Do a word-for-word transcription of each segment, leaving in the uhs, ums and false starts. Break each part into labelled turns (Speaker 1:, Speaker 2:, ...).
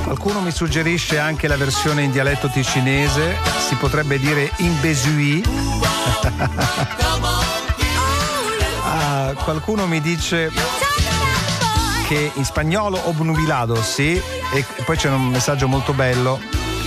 Speaker 1: Qualcuno mi suggerisce anche la versione in dialetto ticinese, si potrebbe dire in besui. Ah, qualcuno mi dice che in spagnolo obnubilado, sì, e poi c'è un messaggio molto bello.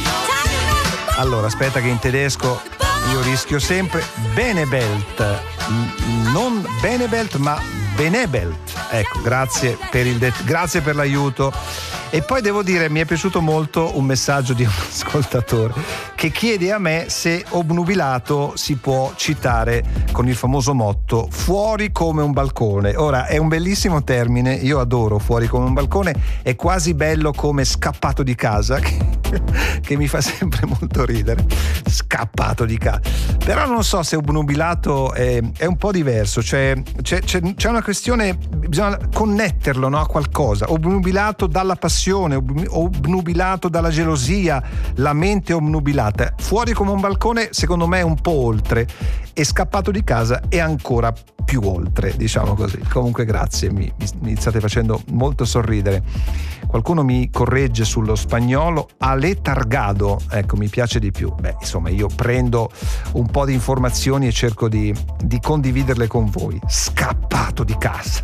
Speaker 1: Allora, aspetta che in tedesco io rischio sempre. Benebelt, non Benebelt ma Benebelt. Ecco, grazie per il det- grazie per l'aiuto. E poi devo dire, mi è piaciuto molto un messaggio di un ascoltatore che chiede a me se obnubilato si può citare con il famoso motto fuori come un balcone. Ora, è un bellissimo termine, io adoro fuori come un balcone, è quasi bello come scappato di casa, che, che mi fa sempre molto ridere, scappato di casa. Però non so se obnubilato è, è un po' diverso, cioè c'è, c'è, c'è una questione, bisogna connetterlo, no, a qualcosa. Obnubilato dalla passione, obnubilato dalla gelosia, la mente obnubilata. Fuori come un balcone secondo me è un po' oltre, e scappato di casa è ancora più oltre, diciamo così. Comunque grazie, mi, mi state facendo molto sorridere. Qualcuno mi corregge sullo spagnolo, aletargado, ecco, mi piace di più. Beh, insomma, io prendo un po' di informazioni e cerco di, di condividerle con voi. Scappato di casa.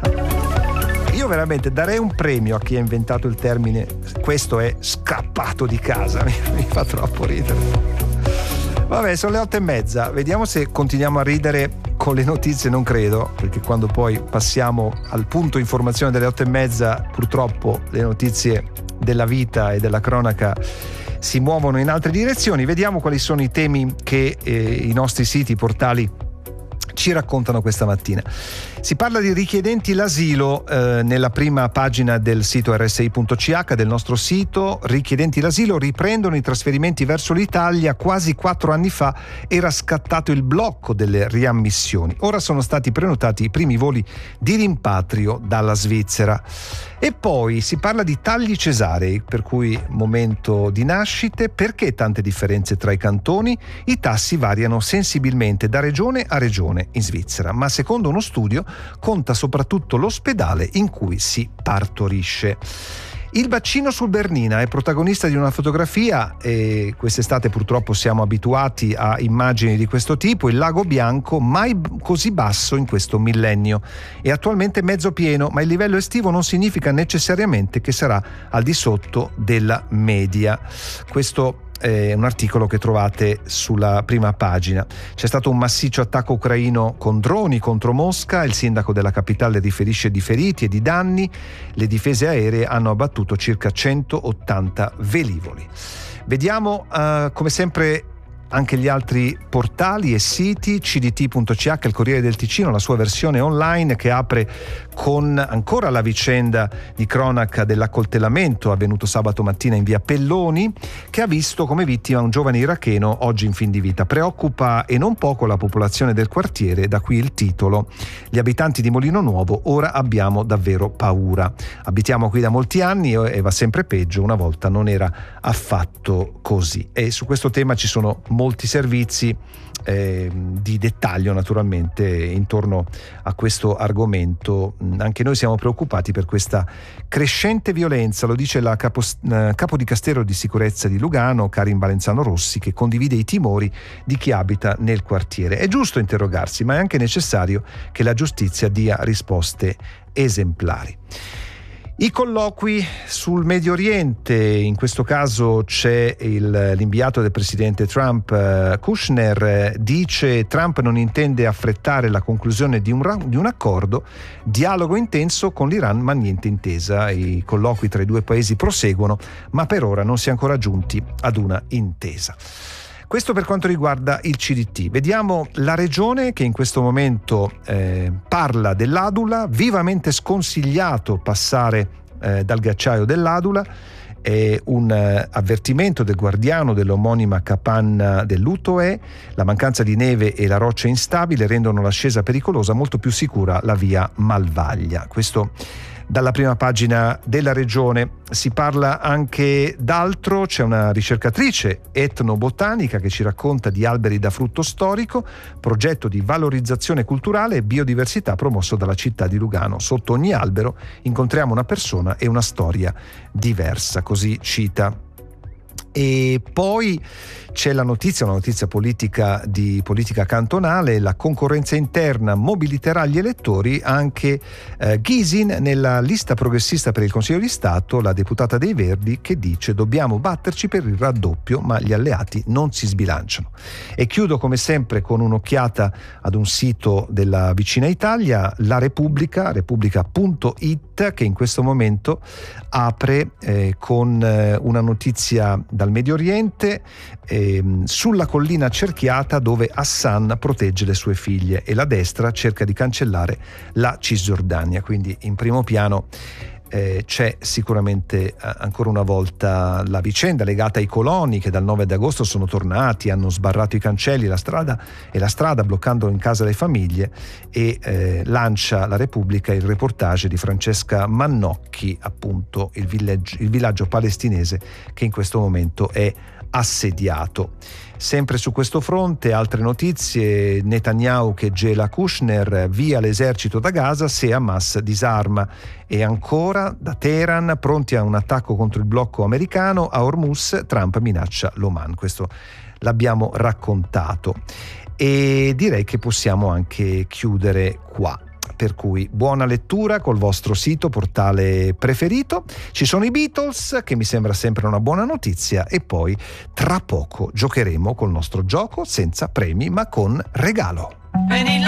Speaker 1: Io veramente darei un premio a chi ha inventato il termine questo è scappato di casa, mi, mi fa troppo ridere. Vabbè, sono le otto e mezza, vediamo se continuiamo a ridere con le notizie. Non credo, perché quando poi passiamo al punto informazione delle otto e mezza, purtroppo le notizie della vita e della cronaca si muovono in altre direzioni. Vediamo quali sono i temi che eh, i nostri siti, i portali ci raccontano questa mattina. Si parla di richiedenti l'asilo eh, nella prima pagina del sito erre esse i punto ci acca, del nostro sito. Richiedenti l'asilo riprendono i trasferimenti verso l'Italia. Quasi quattro anni fa era scattato il blocco delle riammissioni. Ora sono stati prenotati i primi voli di rimpatrio dalla Svizzera. E poi si parla di tagli cesarei, per cui momento di nascite. Perché tante differenze tra i cantoni? I tassi variano sensibilmente da regione a regione in Svizzera, ma secondo uno studio conta soprattutto l'ospedale in cui si partorisce. Il bacino sul Bernina è protagonista di una fotografia e quest'estate purtroppo siamo abituati a immagini di questo tipo. Il lago bianco mai così basso in questo millennio è attualmente mezzo pieno, ma il livello estivo non significa necessariamente che sarà al di sotto della media. Questo è un articolo che trovate sulla prima pagina. C'è stato un massiccio attacco ucraino con droni contro Mosca, il sindaco della capitale riferisce di feriti e di danni. Le difese aeree hanno abbattuto circa centottanta velivoli. Vediamo uh, come sempre anche gli altri portali e siti. C D T punto C H, il Corriere del Ticino, la sua versione online, che apre con ancora la vicenda di cronaca dell'accoltellamento avvenuto sabato mattina in via Pelloni, che ha visto come vittima un giovane iracheno oggi in fin di vita. Preoccupa e non poco la popolazione del quartiere, da qui il titolo: gli abitanti di Molino Nuovo, ora abbiamo davvero paura. Abitiamo qui da molti anni e va sempre peggio, una volta non era affatto così. E su questo tema ci sono molti servizi eh, di dettaglio naturalmente intorno a questo argomento. Anche noi siamo preoccupati per questa crescente violenza, lo dice la capo, eh, capo di Castero di Sicurezza di Lugano, Karin Valenzano Rossi, che condivide i timori di chi abita nel quartiere. È giusto interrogarsi, ma è anche necessario che la giustizia dia risposte esemplari. I colloqui sul Medio Oriente, in questo caso c'è il, l'inviato del presidente Trump, uh, Kushner, eh, dice Trump non intende affrettare la conclusione di un, di un accordo, dialogo intenso con l'Iran ma niente intesa. I colloqui tra i due paesi proseguono, ma per ora non si è ancora giunti ad una intesa. Questo per quanto riguarda il C D T. Vediamo la regione che in questo momento eh, parla dell'Adula, vivamente sconsigliato passare eh, dal ghiacciaio dell'Adula. È un uh, avvertimento del guardiano dell'omonima capanna dell'Utoe. La mancanza di neve e la roccia instabile rendono l'ascesa pericolosa, molto più sicura la via Malvaglia. Questo dalla prima pagina della Regione. Si parla anche d'altro, c'è una ricercatrice etnobotanica che ci racconta di alberi da frutto storico, progetto di valorizzazione culturale e biodiversità promosso dalla città di Lugano. Sotto ogni albero incontriamo una persona e una storia diversa, così cita. E poi c'è la notizia, una notizia politica di politica cantonale: la concorrenza interna mobiliterà gli elettori. Anche eh, Ghisin nella lista progressista per il Consiglio di Stato, la deputata dei Verdi, che dice dobbiamo batterci per il raddoppio, ma gli alleati non si sbilanciano. E chiudo come sempre con un'occhiata ad un sito della vicina Italia, La Repubblica, repubblica punto it, che in questo momento apre eh, con eh, una notizia dal Medio Oriente, eh, sulla collina cerchiata dove Hassan protegge le sue figlie e la destra cerca di cancellare la Cisgiordania. Quindi in primo piano eh, c'è sicuramente eh, ancora una volta la vicenda legata ai coloni che dal nove agosto sono tornati, hanno sbarrato i cancelli la strada, e la strada bloccando in casa le famiglie, e eh, lancia La Repubblica il reportage di Francesca Mannocchi, appunto il villaggio, il villaggio palestinese che in questo momento è assediato. Sempre su questo fronte altre notizie: Netanyahu che gela Kushner, via l'esercito da Gaza se Hamas disarma. E ancora da Teheran, pronti a un attacco contro il blocco americano a Hormuz, Trump minaccia l'Oman. Questo l'abbiamo raccontato e direi che possiamo anche chiudere qua. Per cui buona lettura col vostro sito, portale preferito. Ci sono i Beatles, che mi sembra sempre una buona notizia, e poi tra poco giocheremo col nostro gioco senza premi ma con regalo.